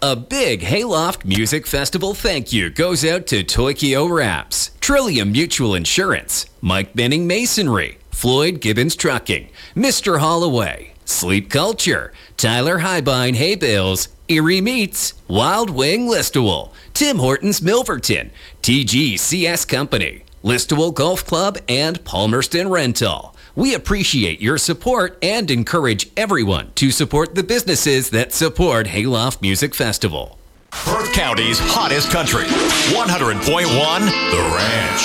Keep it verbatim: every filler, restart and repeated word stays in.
A big Hayloft Music Festival thank you goes out to Tokyo Wraps, Trillium Mutual Insurance, Mike Benning Masonry, Floyd Gibbons Trucking, Mister Holloway, Sleep Culture, Tyler Highbine Hay Bales, Erie Meats, Wild Wing Listowel, Tim Hortons Milverton, T G C S Company, Listowel Golf Club, and Palmerston Rental. We appreciate your support and encourage everyone to support the businesses that support Hayloft Music Festival. Perth County's hottest country, one hundred point one The Ranch.